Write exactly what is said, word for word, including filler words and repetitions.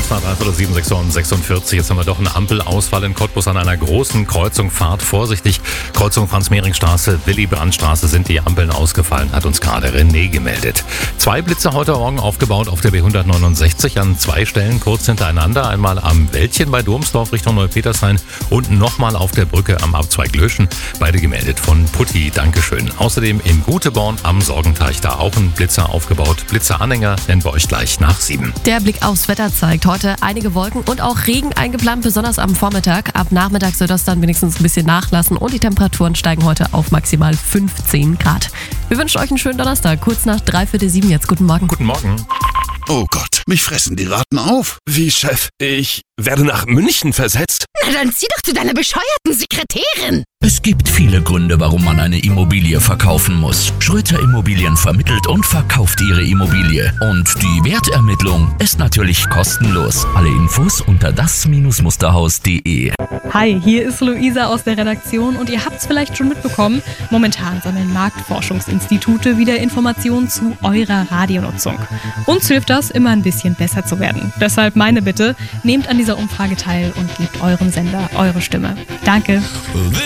Kurz nach dreiviertel sieben, sechs Uhr sechsundvierzig. Jetzt haben wir doch einen Ampelausfall in Cottbus an einer großen Kreuzung. Fahrt vorsichtig. Kreuzung Franz-Mehring-Straße, Willy-Brandt-Straße sind die Ampeln ausgefallen, hat uns gerade René gemeldet. Zwei Blitze heute Morgen aufgebaut auf der B hundertneunundsechzig an zwei Stellen kurz hintereinander. Einmal am Wäldchen bei Domsdorf Richtung Neupetershain und nochmal auf der Brücke am Abzweig Löschen. Beide gemeldet von Putti. Dankeschön. Außerdem in Guteborn am Sorgenteich da auch ein Blitzer aufgebaut. Blitzeranhänger nennen wir euch gleich nach sieben. Der Blick aufs Wetter zeigt heute einige Wolken und auch Regen eingeplant, besonders am Vormittag. Ab Nachmittag soll das dann wenigstens ein bisschen nachlassen und die Temperaturen steigen heute auf maximal fünfzehn Grad. Wir wünschen euch einen schönen Donnerstag, kurz nach dreiviertel sieben jetzt. Guten Morgen. Guten Morgen. Oh Gott, mich fressen die Ratten auf. Wie, Chef? Ich werde nach München versetzt? Na dann zieh doch zu deiner bescheuerten Sekretärin. Es gibt viele Gründe, warum man eine Immobilie verkaufen muss. Schröter Immobilien vermittelt und verkauft ihre Immobilie. Und die Wertermittlung ist natürlich kostenlos. Alle Infos unter das Musterhaus punkt de. Hi, hier ist Luisa aus der Redaktion und ihr habt es vielleicht schon mitbekommen, momentan sammeln Marktforschungsinstitute wieder Informationen zu eurer Radionutzung. Uns hilft das, immer ein bisschen besser zu werden. Deshalb meine Bitte, nehmt an dieser Umfrage teil und gebt eurem Sender eure Stimme. Danke.